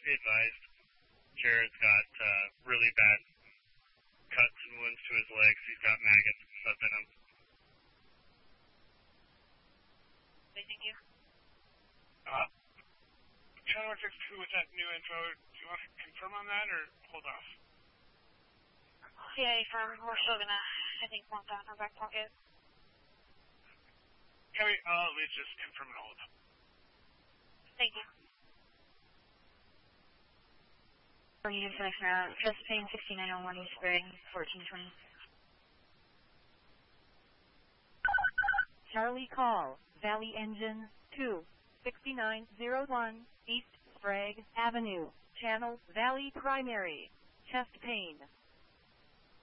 be advised, Jared's got really bad cuts and wounds to his legs. He's got maggots and stuff in him. Thank you. Channel 162 with that new info, do you want to confirm on that or hold off? Yeah, we're still gonna, I think, want that in our back pocket. Okay, I'll at least just confirm and hold. Thank you. For you to next round, just paying 6901 East Spring, 1420. Charlie call, Valley Engine 2, 6901 East Sprague Avenue, Channel Valley Primary, chest pain.